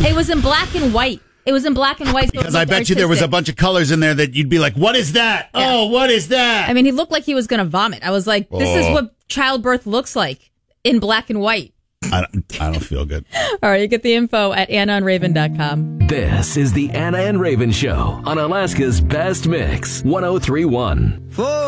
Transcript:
It was in black and white. Because I bet you there was a bunch of colors in there that you'd be like, what is that? Yeah. Oh, what is that? I mean, he looked like he was going to vomit. I was like, this is what childbirth looks like in black and white. I don't feel good. All right, you get the info at AnnaandRaven.com. This is the Anna and Raven Show on Alaska's Best Mix, 103.1.